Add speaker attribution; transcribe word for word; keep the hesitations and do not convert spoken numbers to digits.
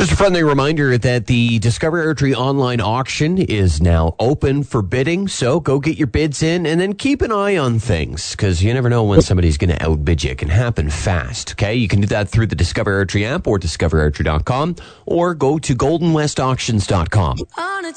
Speaker 1: Just a friendly reminder that the Discover Archery online auction is now open for bidding, so go get your bids in and then keep an eye on things, because you never know when somebody's going to outbid you. It can happen fast, okay? You can do that through the Discover Archery app or discover archery dot com, or go to golden west auctions dot com.